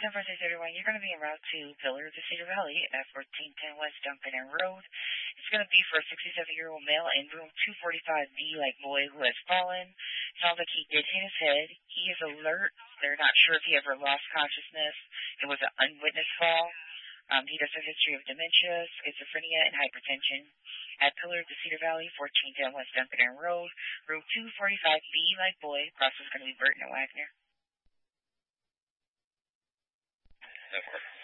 San Francisco, everyone. You're going to be en route to Pillar of the Cedar Valley at 1410 West Duncan Road. It's going to be for a 67-year-old male in room 245B, like boy who has fallen. Sounds like he did hit his head. He is alert. They're not sure if he ever lost consciousness. It was an unwitnessed fall. He does have a history of dementia, schizophrenia, and hypertension. At Pillar of the Cedar Valley, 1410 West Duncan Road, room 245B, like boy. Process is going to be Burton and Wagner. Of course.